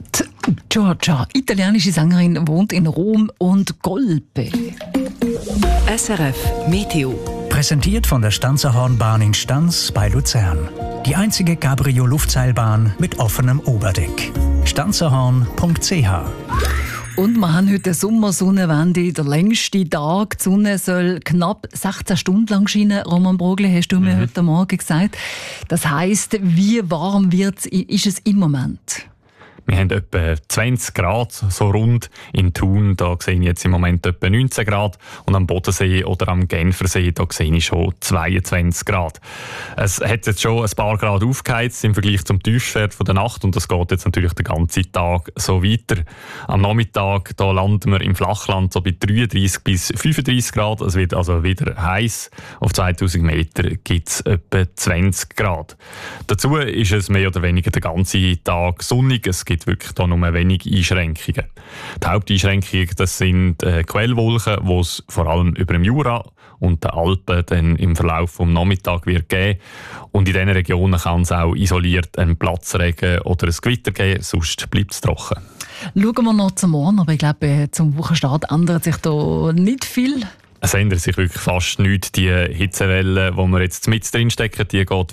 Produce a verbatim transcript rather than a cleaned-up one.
Giorgia, italienische Sängerin, wohnt in Rom und Golpe. S R F Meteo. Präsentiert von der Stanzerhornbahn in Stanz bei Luzern. Die einzige Cabrio-Luftseilbahn mit offenem Oberdeck. stanzerhorn punkt c h. Und wir haben heute eine Sommersonnenwende, der längste Tag. Die Sonne soll knapp sechzehn Stunden lang scheinen. Roman Brogli, hast du mir mhm. heute Morgen gesagt. Das heisst, wie warm wird's, ist es im Moment? Wir haben etwa zwanzig Grad, so rund. In Thun, da sehe ich jetzt im Moment etwa neunzehn Grad. Und am Bodensee oder am Genfersee, da sehe ich schon zweiundzwanzig Grad. Es hat jetzt schon ein paar Grad aufgeheizt im Vergleich zum Tiefstwert von der Nacht. Und das geht jetzt natürlich den ganzen Tag so weiter. Am Nachmittag, da landen wir im Flachland so bei dreiunddreißig bis fünfunddreißig Grad. Es wird also wieder heiß. Auf zweitausend Meter gibt es etwa zwanzig Grad. Dazu ist es mehr oder weniger den ganzen Tag sonnig. Es gibt wirklich da nur wenig Einschränkungen. Die Haupteinschränkungen, das sind äh, Quellwolken, die es vor allem über dem Jura und den Alpen dann im Verlauf des Nachmittags wird geben. Und in diesen Regionen kann es auch isoliert einen Platzregen oder ein Gewitter geben, sonst bleibt es trocken. Schauen wir noch zum Morgen, aber ich glaube, zum Wochenstart ändert sich da nicht viel. Es ändert sich wirklich fast nichts. Die Hitzewelle, die wir jetzt mit drin stecken, die geht